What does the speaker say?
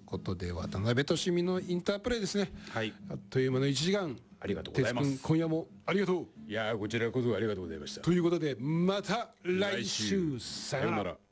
ことで渡辺俊美のインタープレイですね。 はい、 あっという間の1時間。 ありがとうございます。 哲君、今夜もありがとう。 いやこちらこそありがとうございました。 ということでまた来週、さようなら。